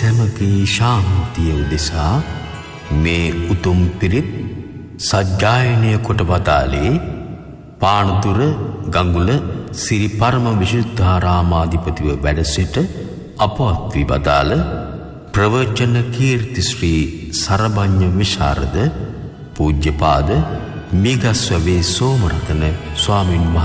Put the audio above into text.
සැමගේ ශාන්තිය උදෙසා මේ උතුම් පිරිත් සජ්ජායනය කොට වදාළේ පානදුර ගඟුල සිරි පරම විශුද්ධාරාමාධිපතිව වැඩ සිට අපවත් වී වදාළ ප්‍රවචන කීර්ති ශ්‍රී සරභඤ්ඤ විශාරද පූජ්‍යපාද මිගස්වැවේ සෝමරතන ස්වාමීන් වහන්සේ